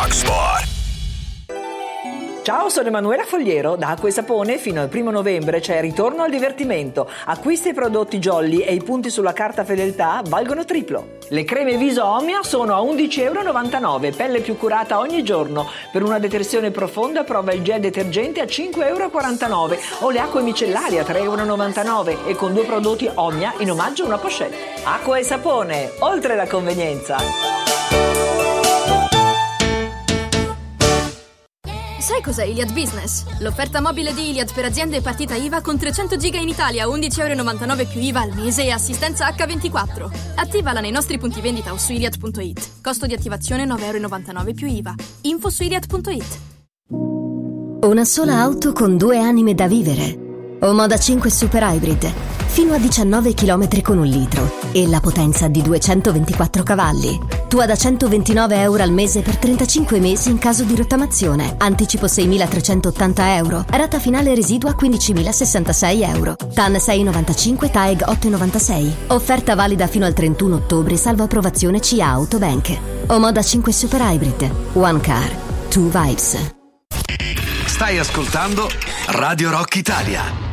Rock Sport. Ciao, sono Emanuela Fogliero. Da Acqua e Sapone fino al 1 novembre c'è Ritorno al divertimento. Acquista i prodotti Jolly e i punti sulla carta fedeltà valgono triplo. Le creme viso Omnia sono a €11,99, pelle più curata ogni giorno. Per una detersione profonda prova il gel detergente a €5,49 o le acque micellari a €3,99 e con 2 prodotti Omnia in omaggio una pochette. Acqua e Sapone, oltre la convenienza. Sai cos'è Iliad Business? L'offerta mobile di Iliad per aziende e partita IVA con 300 giga in Italia, €11,99 più IVA al mese e assistenza H24. Attivala nei nostri punti vendita o su iliad.it. Costo di attivazione €9,99 più IVA. Info su iliad.it. Una sola auto con 2 anime da vivere. Omoda 5 Super Hybrid, fino a 19 km con 1 litro e la potenza di 224 cavalli. Tua da €129 al mese per 35 mesi in caso di rottamazione. Anticipo €6.380. Rata finale residua €15.066. TAN 6,95, TAEG 8,96. Offerta valida fino al 31 ottobre, salvo approvazione CA Autobank. Omoda 5 Super Hybrid. One car, two vibes. Stai ascoltando Radio Rock Italia.